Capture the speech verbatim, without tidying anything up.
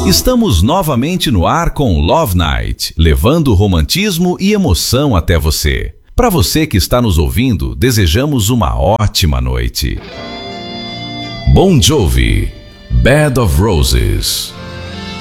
Estamos novamente no ar com Love Night, levando romantismo e emoção até você. Para você que está nos ouvindo, desejamos uma ótima noite. Bon Jovi, Bed of Roses.